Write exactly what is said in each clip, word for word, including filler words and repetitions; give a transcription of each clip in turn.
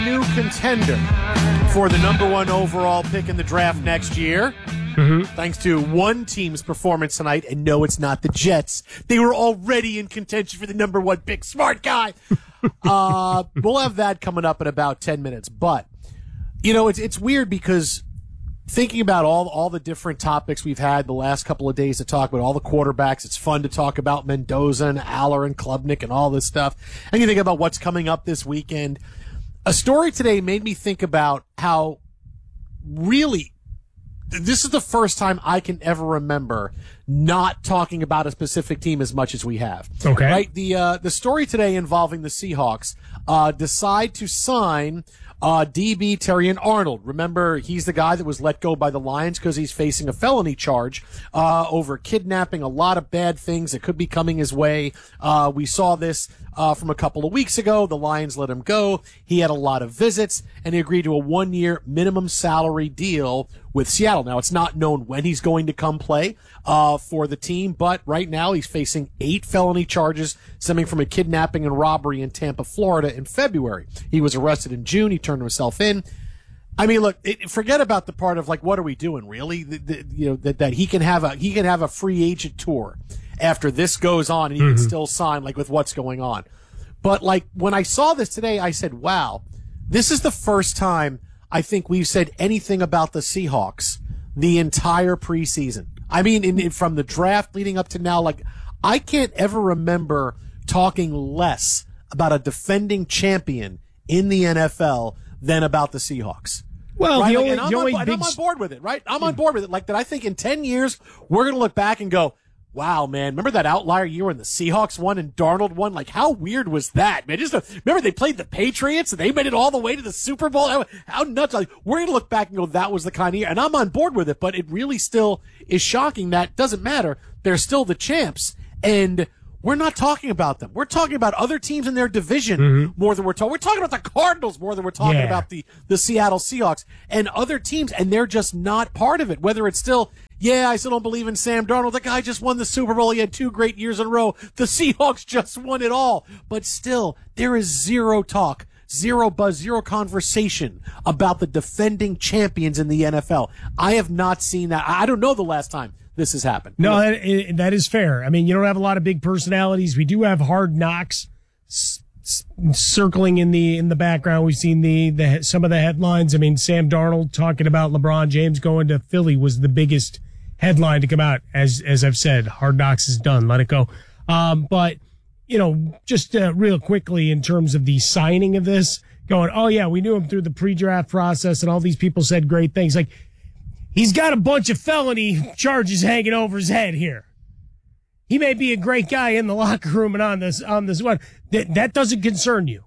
new contender for the number one overall pick in the draft next year. Mm-hmm. Thanks to one team's performance tonight, and no, it's not the Jets. They were already in contention for the number one pick. Smart guy. uh, we'll have that coming up in about ten minutes. But, you know, it's it's weird because thinking about all all the different topics we've had the last couple of days to talk about, all the quarterbacks, it's fun to talk about Mendoza and Aller and Klubnik and all this stuff. And you think about what's coming up this weekend. A story today made me think about how really this is the first time I can ever remember not talking about a specific team as much as we have. Okay. Right? The uh, the story today involving the Seahawks uh, decide to sign uh, D B Terrion Arnold. Remember, he's the guy that was let go by the Lions because he's facing a felony charge uh, over kidnapping, a lot of bad things that could be coming his way. Uh, we saw this uh, from a couple of weeks ago. The Lions let him go. He had a lot of visits, and he agreed to a one-year minimum salary deal with Seattle. Now, it's not known when he's going to come play uh for the team, but right now he's facing eight felony charges stemming from a kidnapping and robbery in Tampa, Florida in February. He was arrested in June. He turned himself in. I mean, look, it, forget about the part of like, what are we doing, really? The, the, you know, that, that he can have a he can have a free agent tour after this goes on, and he mm-hmm. can still sign, like, with what's going on. But, like, when I saw this today, I said, wow, this is the first time I think we've said anything about the Seahawks the entire preseason. I mean, in, in, from the draft leading up to now, like, I can't ever remember talking less about a defending champion in the N F L than about the Seahawks. Well, right? the like, only, and I'm, the on, only and big... I'm on board with it, right? I'm on board with it. Like, that I think in ten years, we're going to look back and go, wow, man, remember that outlier year when the Seahawks won and Darnold won? Like, how weird was that, man? Just a, remember they played the Patriots and they made it all the way to the Super Bowl? How, how nuts. Like, we're going to look back and go, that was the kind of year. And I'm on board with it, but it really still is shocking that doesn't matter. They're still the champs. And we're not talking about them. We're talking about other teams in their division mm-hmm. more than we're talking. We're talking about the Cardinals more than we're talking yeah. about the, the Seattle Seahawks and other teams, and they're just not part of it. Whether it's still, yeah, I still don't believe in Sam Darnold. The guy just won the Super Bowl. He had two great years in a row. The Seahawks just won it all. But still, there is zero talk, zero buzz, zero conversation about the defending champions in the N F L. I have not seen that. I don't know the last time this has happened. No, that, that is fair. I mean, you don't have a lot of big personalities. We do have Hard Knocks s- s- circling in the in the background. We've seen the, the some of the headlines. I mean, Sam Darnold talking about LeBron James going to Philly was the biggest headline to come out. As as I've said, Hard Knocks is done. Let it go. Um, but you know, just uh, real quickly in terms of the signing of this, going, oh yeah, we knew him through the pre-draft process, and all these people said great things. Like, he's got a bunch of felony charges hanging over his head here. He may be a great guy in the locker room and on this, on this one. That, that doesn't concern you.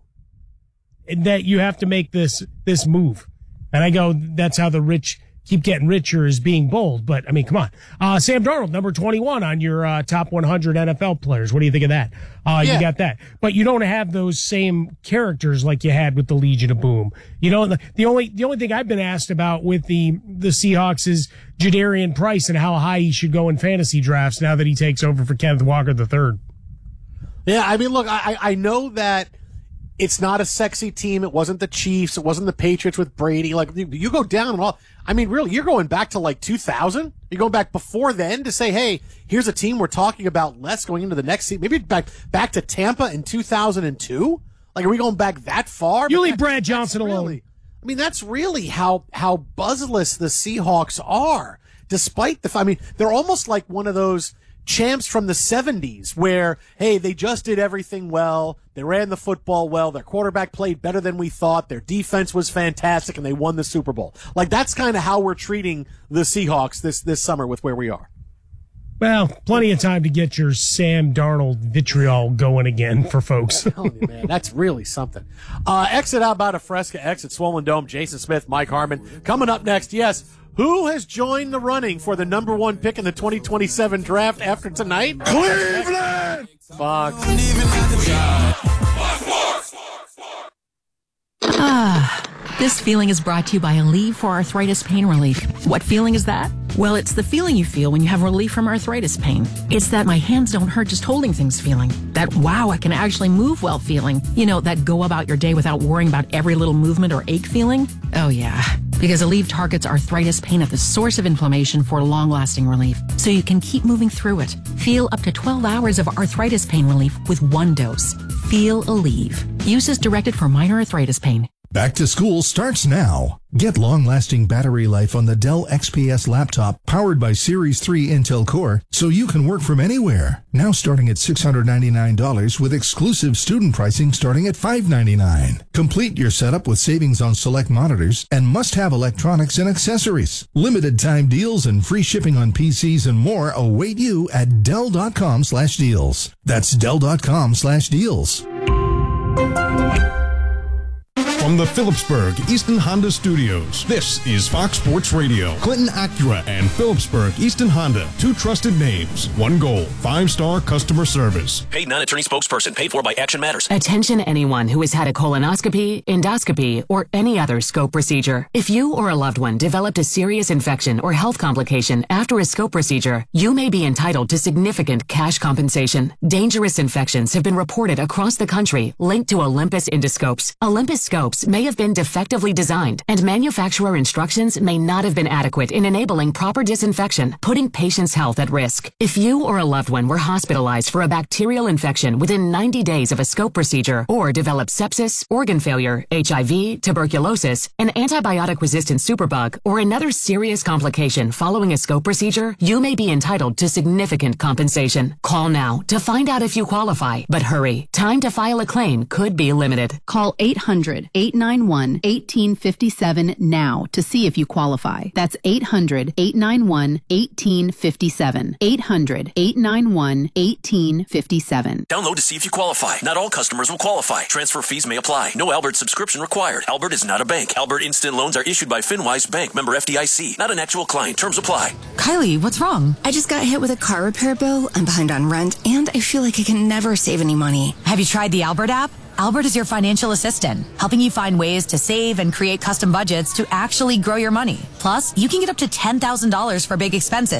That you have to make this, this move. And I go, that's how the rich keep getting richer, is being bold. But I mean, come on. Uh, Sam Darnold, number twenty-one on your, uh, top one hundred N F L players. What do you think of that? Uh, yeah. You got that. But you don't have those same characters like you had with the Legion of Boom. You know, the, the only, the only thing I've been asked about with the, the Seahawks is Jadarian Price and how high he should go in fantasy drafts now that he takes over for Kenneth Walker the third. Yeah. I mean, look, I, I know that it's not a sexy team. It wasn't the Chiefs. It wasn't the Patriots with Brady. Like, you go down and all. I mean, really, you're going back to like two thousand? You're going back before then to say, hey, here's a team we're talking about less going into the next season. Maybe back back to Tampa in two thousand two? Like, are we going back that far? You leave Brad Johnson alone. Really, I mean, that's really how, how buzzless the Seahawks are. Despite the, I mean, they're almost like one of those champs from the seventies where, hey, they just did everything well. They ran the football well. Their quarterback played better than we thought. Their defense was fantastic, and they won the Super Bowl. Like, that's kind of how we're treating the Seahawks this, this summer with where we are. Well, plenty of time to get your Sam Darnold vitriol going again for folks. I'm telling you, man, that's really something. Uh, exit out about a Fresca, exit Swollen Dome, Jason Smith, Mike Harmon. Coming up next, yes, who has joined the running for the number one pick in the twenty twenty-seven draft after tonight? Cleveland! Fox. Ah, This feeling is brought to you by Aleve for Arthritis Pain Relief. What feeling is that? Well, it's the feeling you feel when you have relief from arthritis pain. It's that my hands don't hurt just holding things feeling. That, wow, I can actually move well feeling. You know, that go about your day without worrying about every little movement or ache feeling. Oh, yeah. Because Aleve targets arthritis pain at the source of inflammation for long-lasting relief, so you can keep moving through it. Feel up to twelve hours of arthritis pain relief with one dose. Feel Aleve. Use is directed for minor arthritis pain. Back to school starts now. Get long-lasting battery life on the Dell X P S laptop powered by Series three Intel Core so you can work from anywhere. Now starting at six hundred ninety-nine dollars with exclusive student pricing starting at five hundred ninety-nine dollars. Complete your setup with savings on select monitors and must-have electronics and accessories. Limited time deals and free shipping on P Cs and more await you at Dell.com slash deals. That's Dell.com slash deals. From the Phillipsburg Easton Honda Studios, this is Fox Sports Radio. Clinton Acura and Phillipsburg Easton Honda, two trusted names, one goal, five-star customer service. Paid non-attorney spokesperson, paid for by Action Matters. Attention anyone who has had a colonoscopy, endoscopy, or any other scope procedure. If you or a loved one developed a serious infection or health complication after a scope procedure, you may be entitled to significant cash compensation. Dangerous infections have been reported across the country linked to Olympus endoscopes. Olympus scopes may have been defectively designed, and manufacturer instructions may not have been adequate in enabling proper disinfection, putting patients' health at risk. If you or a loved one were hospitalized for a bacterial infection within ninety days of a scope procedure, or developed sepsis, organ failure, H I V, tuberculosis, an antibiotic-resistant superbug, or another serious complication following a scope procedure, you may be entitled to significant compensation. Call now to find out if you qualify, but hurry. Time to file a claim could be limited. Call eight hundred, eight nine one, one eight five seven now to see if you qualify. That's eight hundred, eight nine one, one eight five seven. eight hundred, eight nine one, one eight five seven. Download to see if you qualify. Not all customers will qualify. Transfer fees may apply. No Albert subscription required. Albert is not a bank. Albert Instant Loans are issued by FinWise Bank, member F D I C. Not an actual client. Terms apply. Kylie, what's wrong? I just got hit with a car repair bill. I'm behind on rent, and I feel like I can never save any money. Have you tried the Albert app? Albert is your financial assistant, helping you find ways to save and create custom budgets to actually grow your money. Plus, you can get up to ten thousand dollars for big expenses.